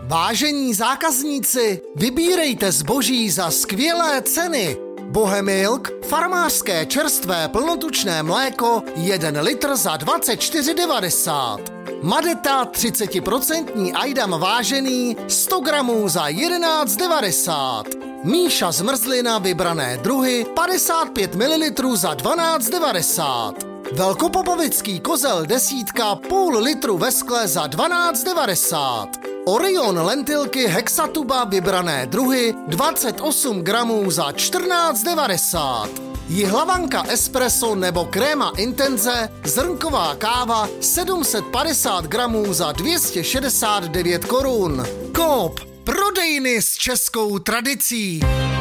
Vážení zákazníci, vybírejte zboží za skvělé ceny. Bohemilk, farmářské čerstvé plnotučné mléko, 1 litr za 24,90. Madeta 30% Ajdam vážený, 100 gramů za 11,90. Míša zmrzlina vybrané druhy, 55 ml za 12,90. Velkopopovický kozel desítka, půl litru ve skle za 12,90. Orion lentilky Hexatuba vybrané druhy, 28 gramů za 14,90. Jihlavanka espresso nebo kréma intenze, zrnková káva 750 gramů za 269 korun. Coop, prodejny s českou tradicí.